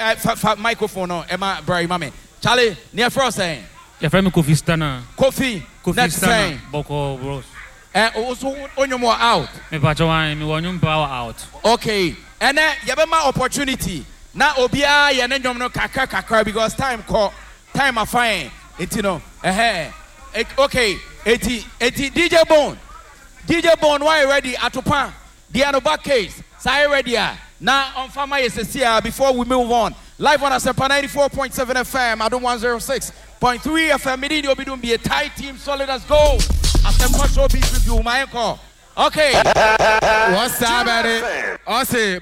microphone no Emma Bray Mame. Charlie, near Frost saying. Your friend Kofi Stana. Kofi Stana. Boko Bros. Also on your more out. Me pacho me want power out. Okay. And then you have my opportunity. Now Obia ya nenjom no kakra because time a fine. It you know. Okay. Eti DJ Bone why ready atopa. The Anoba case. Say ready. Now on Fama SSC before we move on. Live on Asempa 94.7 FM. I don't 106.3 FM. Midi obi don't be a tight team. Solid as gold. Asempa showbiz review. My encore. Okay. What's up, buddy?